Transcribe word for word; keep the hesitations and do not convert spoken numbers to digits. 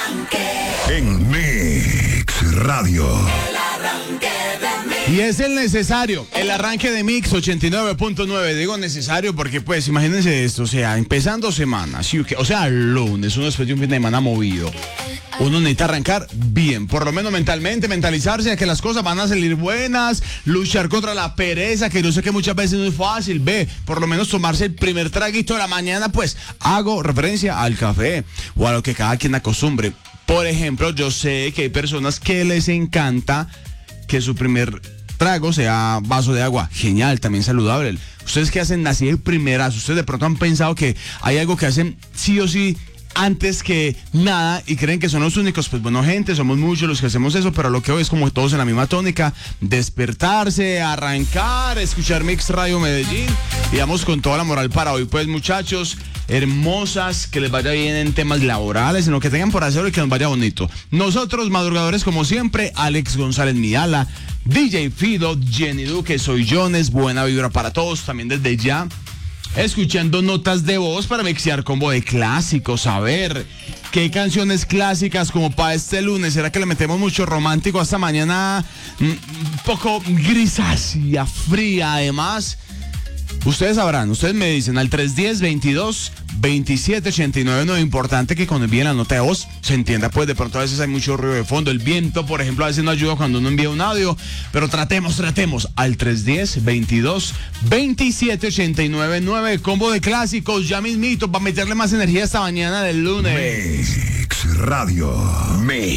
En Mix Radio. Y es el necesario, el arranque de Mix ochenta y nueve punto nueve. Digo necesario porque, pues, imagínense esto, o sea, empezando semana, ¿sí? O sea, lunes, uno después de un fin de semana movido. Uno necesita arrancar bien, por lo menos mentalmente, mentalizarse a que las cosas van a salir buenas, luchar contra la pereza, que yo sé que muchas veces no es fácil, ve, por lo menos tomarse el primer traguito de la mañana, pues, hago referencia al café o a lo que cada quien acostumbre. Por ejemplo, yo sé que hay personas que les encanta que su primer trago sea vaso de agua. Genial, también saludable. Ustedes que hacen así de primeras, ustedes de pronto han pensado que hay algo que hacen sí o sí antes que nada y creen que son los únicos. Pues bueno, gente, somos muchos los que hacemos eso, pero lo que hoy es como todos en la misma tónica: despertarse, arrancar, escuchar Mix Radio Medellín, y vamos con toda la moral para hoy. Pues, muchachos hermosas, que les vaya bien en temas laborales, en lo que tengan por hacer y que nos vaya bonito. Nosotros, madrugadores, como siempre, Alex González Midala, D J Fido, Jenny Duque, soy Jones, buena vibra para todos, también desde ya escuchando notas de voz para mixear combo de clásicos. A ver, ¿qué canciones clásicas como para este lunes? ¿Será que le metemos mucho romántico a esta mañana un poco grisácea, fría? Además, ustedes sabrán, ustedes me dicen al tres uno cero, veintidós, veintisiete, ochenta y nueve. No es importante que cuando envíen la nota de voz se entienda, pues de pronto a veces hay mucho ruido de fondo. El viento, por ejemplo, a veces no ayuda cuando uno envía un audio, pero tratemos, tratemos al tres uno cero, veintidós, veintisiete, ochenta y nueve, nueve. Combo de clásicos, ya mismito, para meterle más energía esta mañana del lunes. Mix Radio. Mix.